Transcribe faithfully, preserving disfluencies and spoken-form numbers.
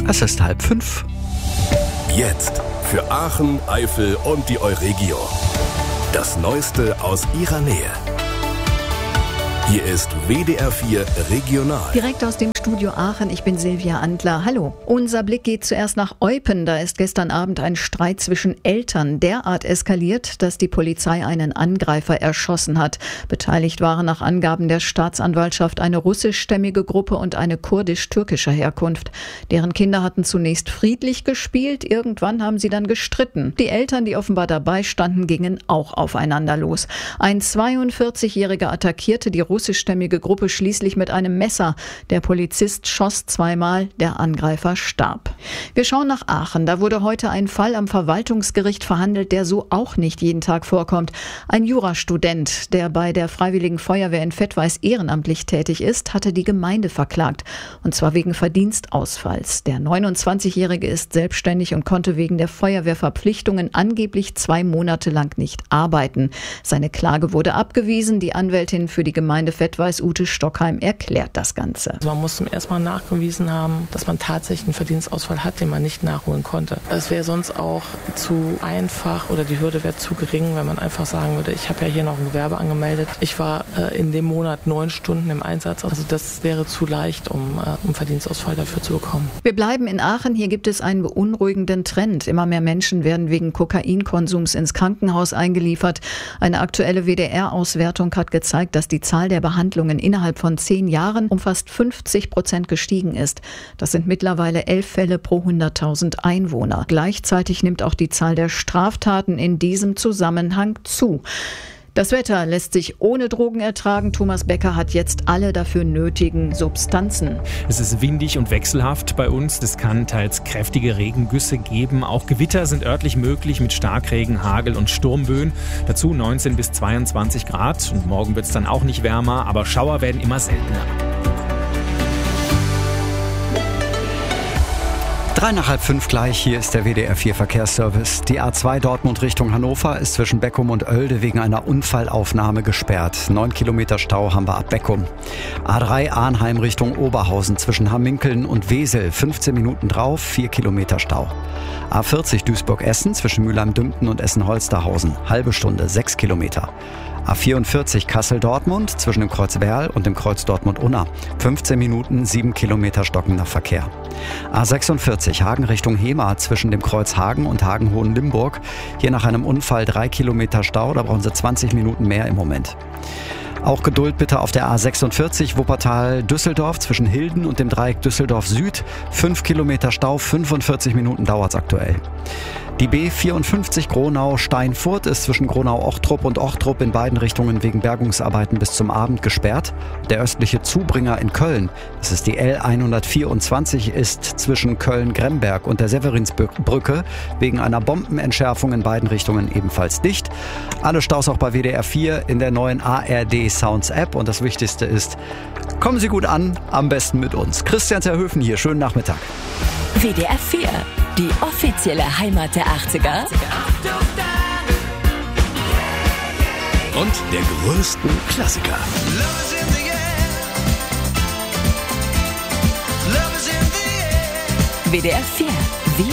Es ist halb fünf. Jetzt für Aachen, Eifel und die Euregio. Das Neueste aus ihrer Nähe. Hier ist W D R vier Regional. Direkt aus dem Studio Aachen, ich bin Silvia Antler. Hallo. Unser Blick geht zuerst nach Eupen. Da ist gestern Abend ein Streit zwischen Eltern derart eskaliert, dass die Polizei einen Angreifer erschossen hat. Beteiligt waren nach Angaben der Staatsanwaltschaft eine russischstämmige Gruppe und eine kurdisch-türkischer Herkunft. Deren Kinder hatten zunächst friedlich gespielt, irgendwann haben sie dann gestritten. Die Eltern, die offenbar dabei standen, gingen auch aufeinander los. Ein zweiundvierzigjähriger attackierte die russischstämmige Gruppe schließlich mit einem Messer. Der Polizist schoss zweimal, der Angreifer starb. Wir schauen nach Aachen. Da wurde heute ein Fall am Verwaltungsgericht verhandelt, der so auch nicht jeden Tag vorkommt. Ein Jurastudent, der bei der Freiwilligen Feuerwehr in Vettweiß ehrenamtlich tätig ist, hatte die Gemeinde verklagt. Und zwar wegen Verdienstausfalls. Der neunundzwanzigjährige ist selbstständig und konnte wegen der Feuerwehrverpflichtungen angeblich zwei Monate lang nicht arbeiten. Seine Klage wurde abgewiesen. Die Anwältin für die Gemeinde Vettweiß, Ute Stockheim, erklärt das Ganze. Man muss zum ersten Mal nachgewiesen haben, dass man tatsächlich einen Verdienstausfall hat, den man nicht nachholen konnte. Es wäre sonst auch zu einfach oder die Hürde wäre zu gering, wenn man einfach sagen würde, ich habe ja hier noch ein Gewerbe angemeldet. Ich war äh, in dem Monat neun Stunden im Einsatz. Also das wäre zu leicht, um äh, einen Verdienstausfall dafür zu bekommen. Wir bleiben in Aachen. Hier gibt es einen beunruhigenden Trend. Immer mehr Menschen werden wegen Kokainkonsums ins Krankenhaus eingeliefert. Eine aktuelle W D R-Auswertung hat gezeigt, dass die Zahl der Behandlungen innerhalb von zehn Jahren um fast fünfzig Prozent gestiegen ist. Das sind mittlerweile elf Fälle pro hunderttausend Einwohner. Gleichzeitig nimmt auch die Zahl der Straftaten in diesem Zusammenhang zu. Das Wetter lässt sich ohne Drogen ertragen. Thomas Becker hat jetzt alle dafür nötigen Substanzen. Es ist windig und wechselhaft bei uns. Es kann teils kräftige Regengüsse geben. Auch Gewitter sind örtlich möglich mit Starkregen, Hagel und Sturmböen. Dazu neunzehn bis zweiundzwanzig Grad. Und morgen wird es dann auch nicht wärmer, aber Schauer werden immer seltener. Drei nach halb fünf gleich, hier ist der W D R vier Verkehrsservice. Die A zwei Dortmund Richtung Hannover ist zwischen Beckum und Oelde wegen einer Unfallaufnahme gesperrt. Neun Kilometer Stau haben wir ab Beckum. A drei Arnheim Richtung Oberhausen zwischen Hamminkeln und Wesel, fünfzehn Minuten drauf, vier Kilometer Stau. A vierzig Duisburg-Essen zwischen Mülheim-Dümpten und Essen-Holsterhausen, halbe Stunde, sechs Kilometer. A vierundvierzig Kassel-Dortmund zwischen dem Kreuz Werl und dem Kreuz Dortmund-Unna. fünfzehn Minuten, sieben Kilometer stockender Verkehr. A sechsundvierzig Hagen Richtung Hemer zwischen dem Kreuz Hagen und Hagen-Hohenlimburg. Hier nach einem Unfall drei Kilometer Stau, da brauchen Sie zwanzig Minuten mehr im Moment. Auch Geduld bitte auf der A sechsundvierzig Wuppertal-Düsseldorf zwischen Hilden und dem Dreieck Düsseldorf Süd. fünf Kilometer Stau, fünfundvierzig Minuten dauert es aktuell. Die B vierundfünfzig Gronau-Steinfurt ist zwischen Gronau-Ochtrup und Ochtrup in beiden Richtungen wegen Bergungsarbeiten bis zum Abend gesperrt. Der östliche Zubringer in Köln, das ist die L hundertvierundzwanzig, ist zwischen Köln-Gremberg und der Severinsbrücke wegen einer Bombenentschärfung in beiden Richtungen ebenfalls dicht. Alle Staus auch bei W D R vier in der neuen A R D Sounds App. Und das Wichtigste ist, kommen Sie gut an, am besten mit uns. Christian Terhöfen hier, schönen Nachmittag. W D R vier, die offizielle Heimat der achtziger. Und der größten Klassiker. W D R vier.